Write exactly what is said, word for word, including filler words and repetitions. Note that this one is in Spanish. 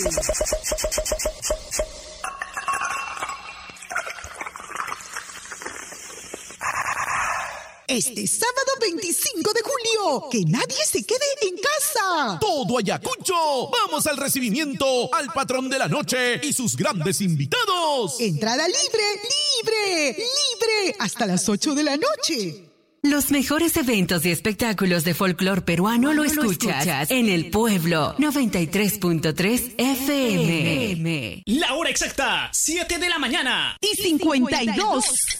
Este sábado veinticinco de julio, que nadie se quede en casa. Todo Ayacucho, vamos al recibimiento al patrón de la noche y sus grandes invitados. Entrada libre, libre, libre, hasta las ocho de la noche. Los mejores eventos y espectáculos de folclor peruano lo escuchas en El Pueblo noventa y tres punto tres F M. La hora exacta, siete de la mañana y cincuenta y dos.